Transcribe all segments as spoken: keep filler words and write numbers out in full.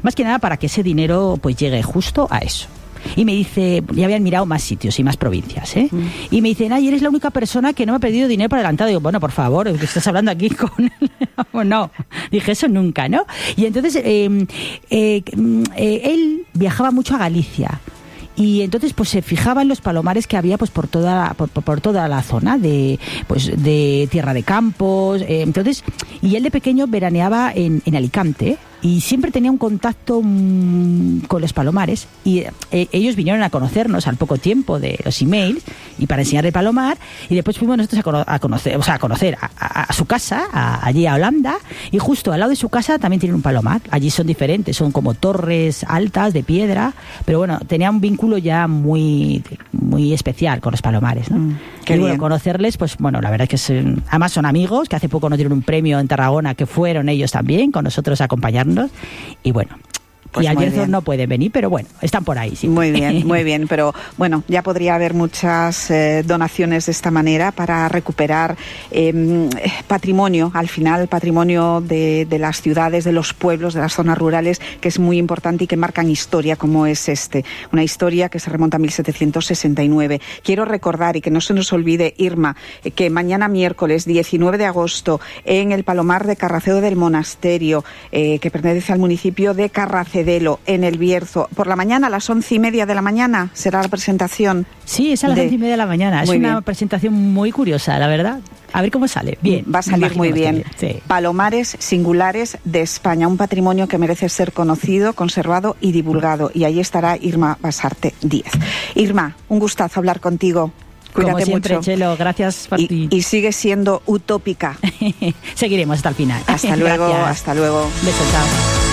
más que nada para que ese dinero pues llegue justo a eso. Y me dice, ya habían mirado más sitios y más provincias, ¿eh? Mm. Y me dicen, ay, eres la única persona que no me ha pedido dinero por adelantado. Digo, bueno, por favor, que estás hablando aquí con... no, dije eso nunca, ¿no? Y entonces, eh, eh, eh, él viajaba mucho a Galicia. Y entonces pues se fijaba en los palomares que había pues por toda por, por toda la zona de pues de Tierra de Campos, eh, entonces y él de pequeño veraneaba en, en Alicante y siempre tenía un contacto mmm, con los palomares y eh, ellos vinieron a conocernos al poco tiempo de los emails y para enseñar el palomar y después fuimos nosotros a, cono- a conocer, o sea, a conocer a, a, a su casa, a, allí a Holanda, y justo al lado de su casa también tienen un palomar. Allí son diferentes, son como torres altas de piedra, pero bueno, tenía un vínculo ya muy muy especial con los palomares, ¿no? Mm, qué y bueno, bien. Conocerles, pues bueno, la verdad es que son, además son amigos, que hace poco nos dieron un premio en Tarragona, que fueron ellos también con nosotros a acompañarnos. Y bueno, pues y al Bierzo no pueden venir, pero bueno, están por ahí. Sí. Muy bien, muy bien. Pero bueno, ya podría haber muchas eh, donaciones de esta manera para recuperar eh, patrimonio, al final patrimonio de, de las ciudades, de los pueblos, de las zonas rurales, que es muy importante y que marcan historia como es este. Una historia que se remonta a mil setecientos sesenta y nueve. Quiero recordar y que no se nos olvide, Irma, que mañana miércoles diecinueve de agosto en el Palomar de Carracedo del Monasterio, eh, que pertenece al municipio de Carracedo, en el Bierzo. Por la mañana, a las once y media de la mañana, será la presentación. Sí, es a las de... once y media de la mañana. Es muy una bien. Presentación muy curiosa, la verdad. A ver cómo sale. Bien. Va a salir muy bien. Sí. Palomares singulares de España, un patrimonio que merece ser conocido, conservado y divulgado. Y ahí estará Irma Basarte Díez. Irma, un gustazo hablar contigo. Cuídate Como siempre, mucho. Chelo, gracias por y, ti. Y sigue siendo utópica. Seguiremos hasta el final. Hasta luego, gracias. hasta luego. Beso, chao.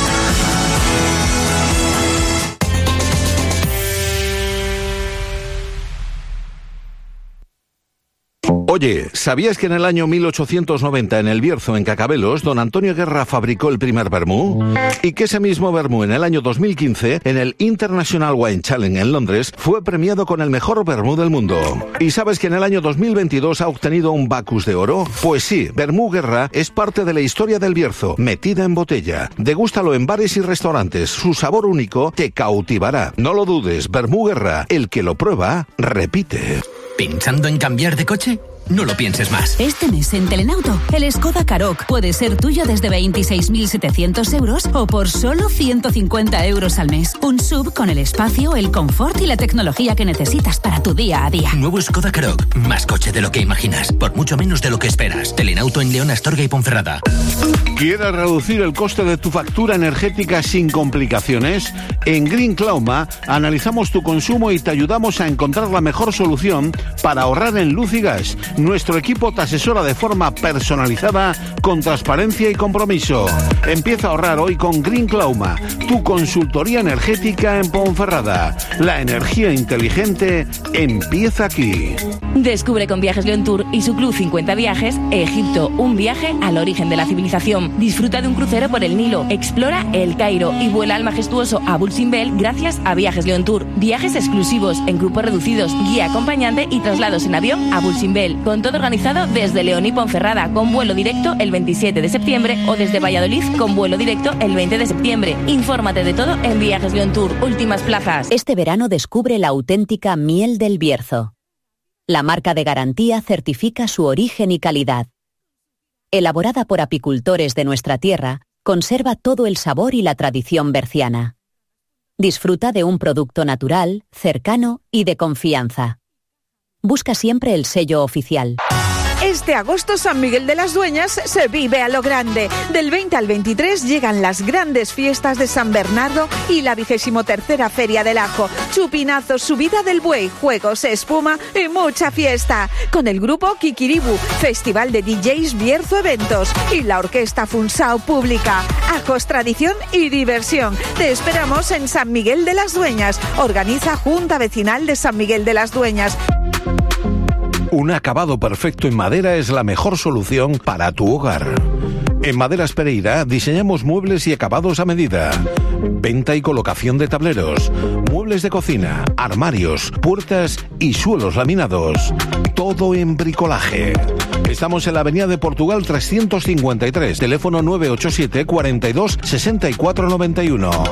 Oye, ¿sabías que en el año mil ochocientos noventa en el Bierzo, en Cacabelos, don Antonio Guerra fabricó el primer vermú? Y que ese mismo vermú en el año dos mil quince, en el International Wine Challenge en Londres, fue premiado con el mejor vermú del mundo. ¿Y sabes que en el año dos mil veintidós ha obtenido un Bacus de oro? Pues sí, Vermú Guerra es parte de la historia del Bierzo, metida en botella. Degústalo en bares y restaurantes, su sabor único te cautivará. No lo dudes, Vermú Guerra, el que lo prueba, repite. ¿Pensando en cambiar de coche? No lo pienses más. Este mes en Telenauto, el Skoda Karoq puede ser tuyo desde veintiséis mil setecientos euros o por solo ciento cincuenta euros al mes. Un sub con el espacio, el confort y la tecnología que necesitas para tu día a día. Nuevo Skoda Karoq, más coche de lo que imaginas, por mucho menos de lo que esperas. Telenauto en León, Astorga y Ponferrada. ¿Quieres reducir el coste de tu factura energética sin complicaciones? En Green Clauma analizamos tu consumo y te ayudamos a encontrar la mejor solución para ahorrar en luz y gas. Nuestro equipo te asesora de forma personalizada, con transparencia y compromiso. Empieza a ahorrar hoy con Green Clauma, tu consultoría energética en Ponferrada. La energía inteligente empieza aquí. Descubre con Viajes León Tour y su Club cincuenta Viajes, Egipto, un viaje al origen de la civilización. Disfruta de un crucero por el Nilo, explora El Cairo y vuela al majestuoso Abu Simbel gracias a Viajes León Tour. Viajes exclusivos, en grupos reducidos, guía acompañante y traslados en avión a Abu Simbel. Con todo organizado desde León y Ponferrada, con vuelo directo el veintisiete de septiembre o desde Valladolid con vuelo directo el veinte de septiembre. Infórmate de todo en Viajes León Tour. Últimas plazas. Este verano descubre la auténtica miel del Bierzo. La marca de garantía certifica su origen y calidad. Elaborada por apicultores de nuestra tierra, conserva todo el sabor y la tradición berciana. Disfruta de un producto natural, cercano y de confianza. Busca siempre el sello oficial. Este agosto San Miguel de las Dueñas se vive a lo grande. Del veinte al veintitrés llegan las grandes fiestas de San Bernardo y la vigésimo tercera Feria del Ajo. Chupinazos, subida del buey, juegos, espuma y mucha fiesta. Con el grupo Kikiribu, Festival de D Js Bierzo Eventos y la Orquesta Funsao Pública. Ajos, tradición y diversión. Te esperamos en San Miguel de las Dueñas. Organiza Junta Vecinal de San Miguel de las Dueñas. Un acabado perfecto en madera es la mejor solución para tu hogar. En Maderas Pereira diseñamos muebles y acabados a medida. Venta y colocación de tableros, muebles de cocina, armarios, puertas y suelos laminados. Todo en bricolaje. Estamos en la Avenida de Portugal trescientos cincuenta y tres, teléfono nueve ocho siete, cuarenta y dos, sesenta y cuatro noventa y uno.